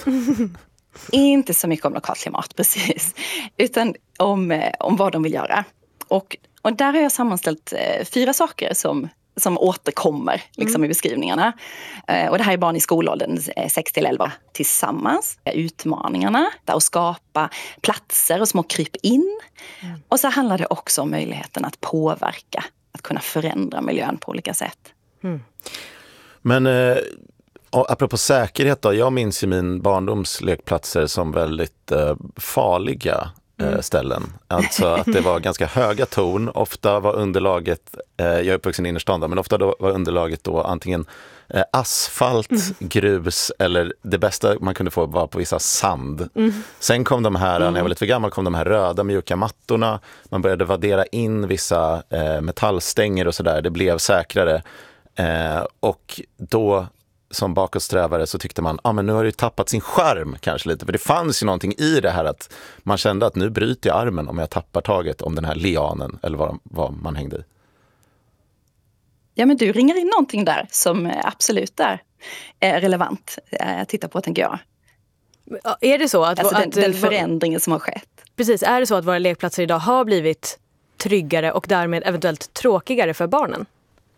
Inte så mycket om lokalt klimat, precis. Utan om vad de vill göra. Och där har jag sammanställt 4 saker som återkommer liksom, i beskrivningarna. Och det här är barn i skolåldern 6-11 tillsammans. Utmaningarna, där att skapa platser och små kryp in. Och så handlar det också om möjligheten att påverka, att kunna förändra miljön på olika sätt. Men apropå säkerhet då, jag minns ju min barndoms lekplatser som väldigt farliga ställen. Alltså att det var ganska höga torn, ofta var underlaget, jag är uppvuxen i innerstan då, men ofta då var underlaget då antingen asfalt, grus eller det bästa man kunde få var på vissa sand. Sen kom de här, när jag var lite för gammal, kom de här röda mjuka mattorna, man började vaddera in vissa metallstänger och sådär, det blev säkrare. Och då som bakåtsträvare så tyckte man, men nu har det ju tappat sin charm kanske lite. För det fanns ju någonting i det här att man kände att nu bryter jag armen om jag tappar taget om den här lianen eller vad man hängde i. Ja, men du ringer in någonting där som absolut är relevant att titta på, tänker jag. Är det så att, alltså den förändringen som har skett? Precis, är det så att våra lekplatser idag har blivit tryggare och därmed eventuellt tråkigare för barnen?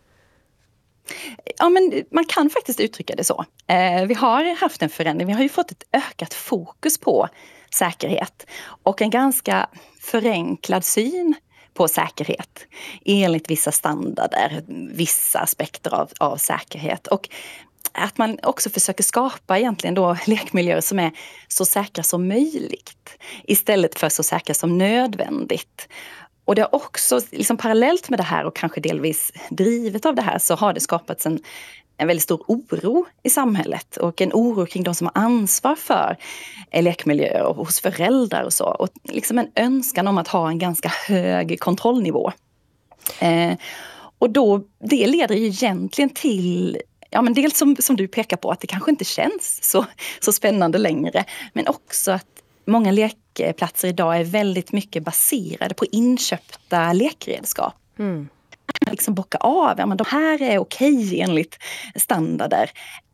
Ja, men man kan faktiskt uttrycka det så. Vi har haft en förändring. Vi har ju fått ett ökat fokus på säkerhet och en ganska förenklad syn på säkerhet enligt vissa standarder, vissa aspekter av säkerhet. Och att man också försöker skapa egentligen då lekmiljöer som är så säkra som möjligt istället för så säkra som nödvändigt. Och det har också, liksom parallellt med det här och kanske delvis drivet av det här, så har det skapats en väldigt stor oro i samhället. Och en oro kring de som har ansvar för lekmiljöer och hos föräldrar och så. Och liksom en önskan om att ha en ganska hög kontrollnivå. Och då, det leder ju egentligen till, ja men dels som du pekar på, att det kanske inte känns så spännande längre. Men också att många lekplatser idag är väldigt mycket baserade på inköpta lekredskap. Liksom bocka av, ja, men de här är okej enligt standarder.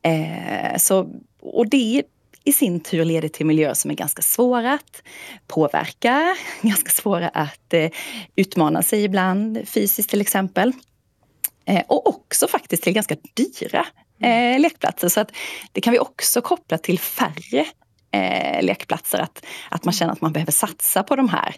Och det i sin tur leder till miljöer som är ganska svåra att påverka, ganska svåra att utmana sig ibland, fysiskt till exempel. Och också faktiskt till ganska dyra lekplatser. Så att det kan vi också koppla till färre lekplatser, att man känner att man behöver satsa på de här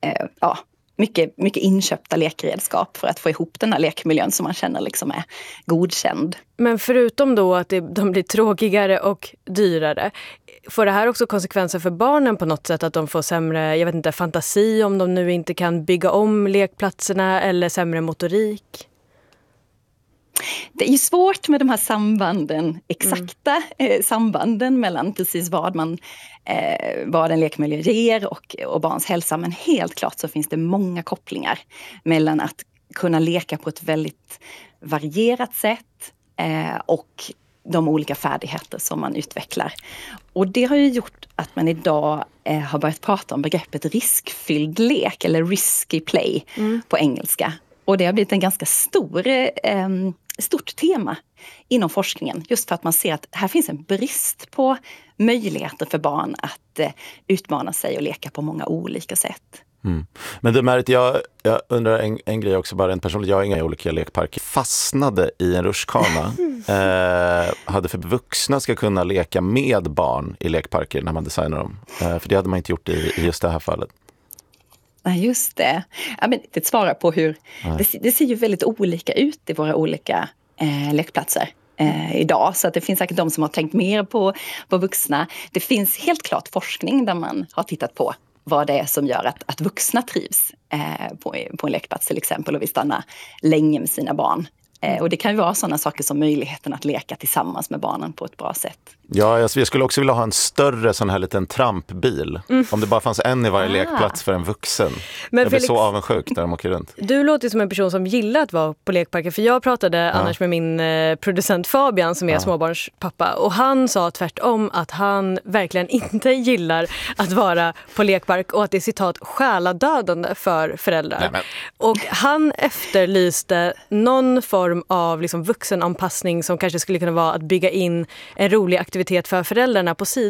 mycket inköpta lekredskap för att få ihop den här lekmiljön som man känner liksom är godkänd. Men förutom då att de blir tråkigare och dyrare, får det här också konsekvenser för barnen på något sätt? Att de får sämre, jag vet inte, fantasi om de nu inte kan bygga om lekplatserna, eller sämre motorik? Det är ju svårt med de här sambanden, exakta sambanden mellan precis vad en lekmiljö ger och barns hälsa. Men helt klart så finns det många kopplingar mellan att kunna leka på ett väldigt varierat sätt och de olika färdigheter som man utvecklar. Och det har ju gjort att man idag har börjat prata om begreppet riskfylld lek, eller risky play på engelska. Och det har blivit en ganska stort tema inom forskningen. Just för att man ser att här finns en brist på möjligheter för barn att utmana sig och leka på många olika sätt. Men du Märit, jag undrar en grej också, bara en personligt. Jag har inga olika lekparker. Fastnade i en rutschkana. Hade för vuxna ska kunna leka med barn i lekparker när man designar dem. För det hade man inte gjort i just det här fallet. Nej, just det. Ja, men det svarar på hur det ser ju väldigt olika ut i våra olika lekplatser idag. Så att det finns säkert de som har tänkt mer på vuxna. Det finns helt klart forskning där man har tittat på vad det är som gör att vuxna trivs på en lekplats till exempel och vill stanna länge med sina barn. Och det kan ju vara sådana saker som möjligheten att leka tillsammans med barnen på ett bra sätt. Ja, jag skulle också vilja ha en större sån här liten trampbil. Om det bara fanns en i varje lekplats för en vuxen. Men jag blir så avundsjuk när de åker runt. Du låter som en person som gillar att vara på lekparker. För jag pratade annars med min producent Fabian som är småbarnspappa. Och han sa tvärtom att han verkligen inte gillar att vara på lekpark. Och att det är citat själadödande för föräldrar. Och han efterlyste någon form av liksom vuxenanpassning som kanske skulle kunna vara att bygga in en rolig aktivitet för föräldrarna på sidan.